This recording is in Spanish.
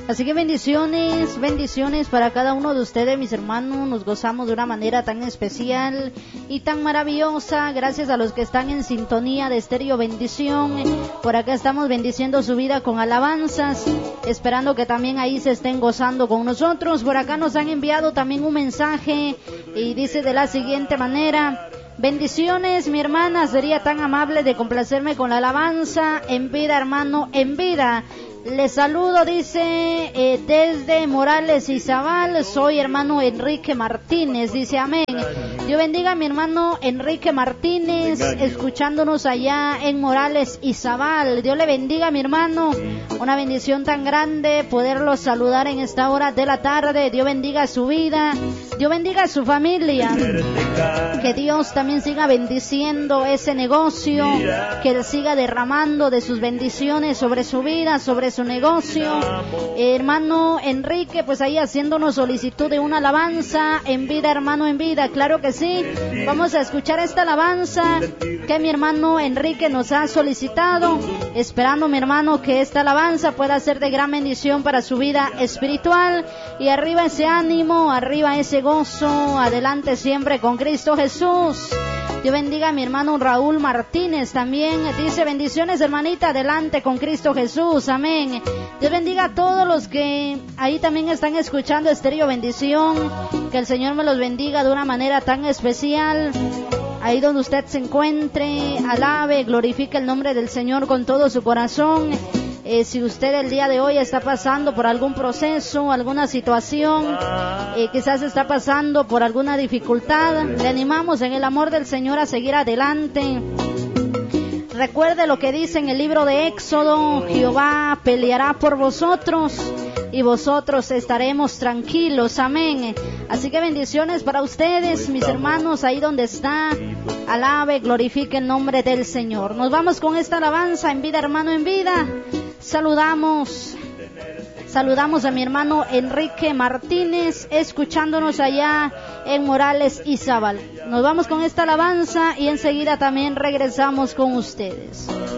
Así que bendiciones, bendiciones para cada uno de ustedes, mis hermanos. Nos gozamos de una manera tan especial y tan maravillosa. Gracias a los que están en sintonía de Estéreo Bendición. Por acá estamos bendiciendo su vida con alabanzas, esperando que también ahí se estén gozando con nosotros. Por acá nos han enviado también un mensaje y dice de la siguiente manera: bendiciones, mi hermana, sería tan amable de complacerme con la alabanza En Vida, hermano, En Vida. Les saludo, dice, desde Morales y Zabal, soy hermano Enrique Martínez, dice amén. Dios bendiga a mi hermano Enrique Martínez, escuchándonos allá en Morales y Zabal. Dios le bendiga a mi hermano, una bendición tan grande poderlo saludar en esta hora de la tarde. Dios bendiga su vida, Dios bendiga a su familia, que Dios también siga bendiciendo ese negocio, que Él siga derramando de sus bendiciones sobre su vida, sobre su negocio. Hermano Enrique, pues ahí haciéndonos solicitud de una alabanza En Vida, hermano, En Vida. Claro que sí, vamos a escuchar esta alabanza que mi hermano Enrique nos ha solicitado, esperando, mi hermano, que esta alabanza pueda ser de gran bendición para su vida espiritual. Y arriba ese ánimo, arriba ese gozo, adelante siempre con Cristo Jesús. Dios bendiga a mi hermano Raúl Martínez también, dice bendiciones, hermanita, adelante con Cristo Jesús, amén. Dios bendiga a todos los que ahí también están escuchando Estéreo Bendición, que el Señor me los bendiga de una manera tan especial. Ahí donde usted se encuentre, alabe, glorifique el nombre del Señor con todo su corazón. Si usted el día de hoy está pasando por algún proceso, alguna situación, quizás está pasando por alguna dificultad, le animamos en el amor del Señor a seguir adelante. Recuerde lo que dice en el libro de Éxodo: Jehová peleará por vosotros y vosotros estaremos tranquilos, amén. Así que bendiciones para ustedes, mis hermanos, ahí donde está. Alabe, glorifique el nombre del Señor. Nos vamos con esta alabanza En Vida, hermano, En Vida. Saludamos a mi hermano Enrique Martínez, escuchándonos allá en Morales y Zabal. Nos vamos con esta alabanza y enseguida también regresamos con ustedes.